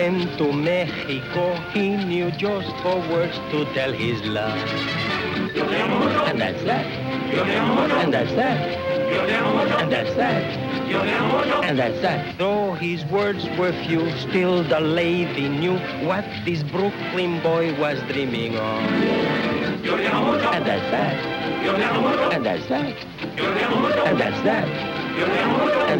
Went to Mexico, he knew just 4 words to tell his love. And that's that. And that's that. And that's that. And that's that. Though his words were few, still the lady knew what this Brooklyn boy was dreaming of. And that's that. And that's that. And that's that. And